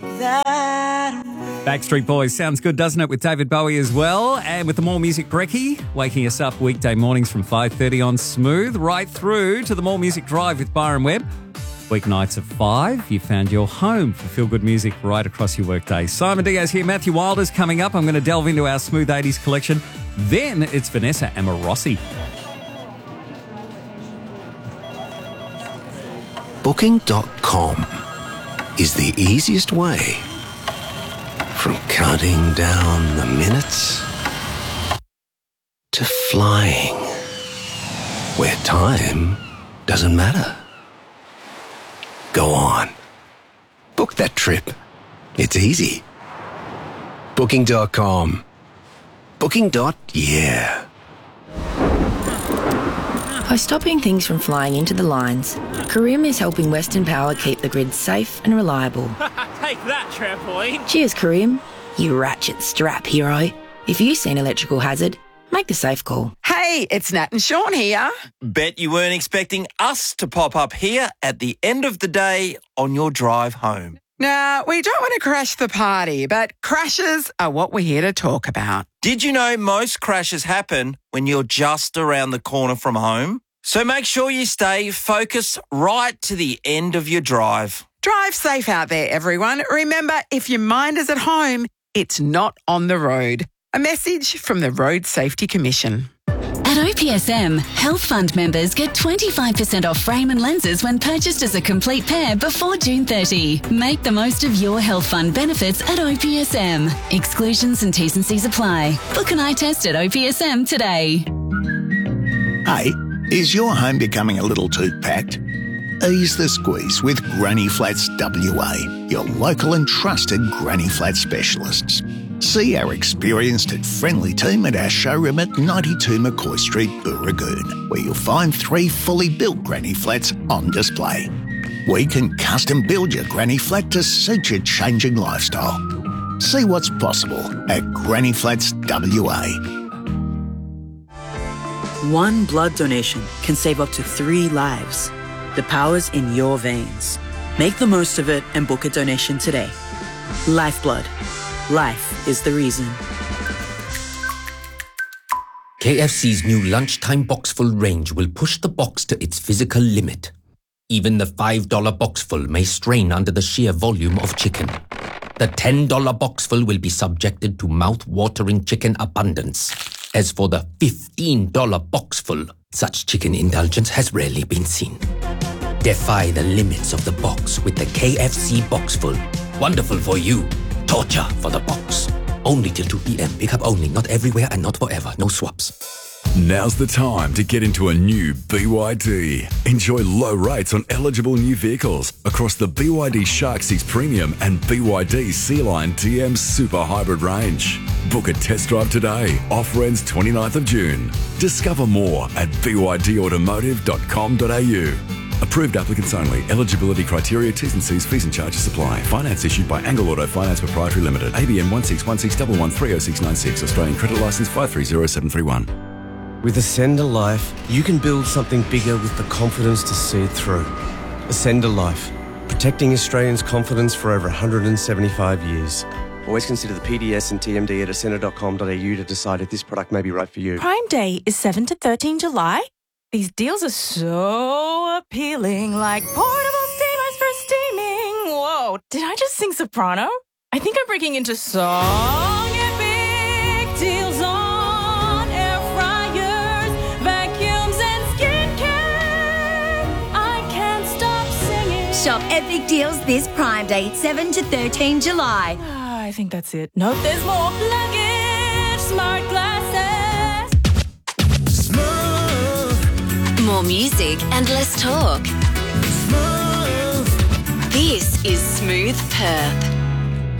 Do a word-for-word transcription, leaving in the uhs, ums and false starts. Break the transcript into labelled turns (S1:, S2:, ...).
S1: that way.
S2: Backstreet Boys sounds good, doesn't it, with David Bowie as well? And with the More Music Brekkie, waking us up weekday mornings from five thirty on Smooth, right through to the More Music Drive with Byron Webb. Weeknights at five, you found your home for feel-good music right across your workday. Simon Diaz here, Matthew Wilder's coming up. I'm going to delve into our Smooth eighties collection. Then it's Vanessa Amorossi.
S3: Booking dot com is the easiest way from counting down the minutes to flying where time doesn't matter. Go on. Book that trip. It's easy. Booking dot com. Booking. Yeah.
S4: By stopping things from flying into the lines, Karim is helping Western Power keep the grid safe and reliable.
S5: Take that, trampoline.
S4: Cheers, Karim, you ratchet strap hero. If you see an electrical hazard, make the safe call.
S6: Hey, it's Nat and Sean here.
S7: Bet you weren't expecting us to pop up here at the end of the day on your drive home.
S6: Now, we don't want to crash the party, but crashes are what we're here to talk about.
S7: Did you know most crashes happen when you're just around the corner from home? So make sure you stay focused right to the end of your drive.
S6: Drive safe out there, everyone. Remember, if your mind is at home, it's not on the road. A message from the Road Safety Commission.
S8: At O P S M, Health Fund members get twenty-five percent off frame and lenses when purchased as a complete pair before June thirtieth. Make the most of your Health Fund benefits at O P S M. Exclusions and T's and C's apply. Book an eye test at O P S M today.
S9: Hey, is your home becoming a little too packed? Ease the squeeze with Granny Flats W A, your local and trusted Granny Flat specialists. See our experienced and friendly team at our showroom at ninety-two McCoy Street, Booragoon, where you'll find three fully built Granny Flats on display. We can custom build your Granny Flat to suit your changing lifestyle. See what's possible at Granny Flats W A.
S10: One blood donation can save up to three lives. The power's in your veins. Make the most of it and book a donation today. Lifeblood. Life is the reason.
S11: K F C's new lunchtime boxful range will push the box to its physical limit. Even the five dollar boxful may strain under the sheer volume of chicken. The ten dollar boxful will be subjected to mouth-watering chicken abundance. As for the fifteen dollar boxful, such chicken indulgence has rarely been seen. Defy the limits of the box with the K F C Boxful. Wonderful for you. Torture for the box. Only till two p.m. Pick up only, not everywhere and not forever. No swaps.
S12: Now's the time to get into a new B Y D. Enjoy low rates on eligible new vehicles across the B Y D Shark six Premium and B Y D Sea Lion T M Super Hybrid range. Book a test drive today. Offer ends twenty-ninth of June. Discover more at b y d automotive dot com dot a u. Approved applicants only. Eligibility criteria, T's and C's, fees and charges apply. Finance issued by Angle Auto Finance Proprietary Limited. A B N one six one six one one three oh six nine six. Australian Credit Licence five three zero seven three one.
S13: With Ascender Life, you can build something bigger with the confidence to see it through. Ascender Life, protecting Australians' confidence for over one hundred seventy-five years. Always consider the P D S and T M D at ascender dot com dot a u to decide if this product may be right for you.
S14: Prime Day is seven to thirteen July. These deals are so appealing, like portable steamers for steaming. Whoa, did I just sing soprano? I think I'm breaking into song. And big deals on air fryers, vacuums, and skincare. I can't stop singing.
S15: Shop epic deals this Prime Day, seven to thirteen July.
S14: I think that's it. Nope, there's more. Luggage, smart glasses.
S8: More music and less talk. This is Smooth Perth.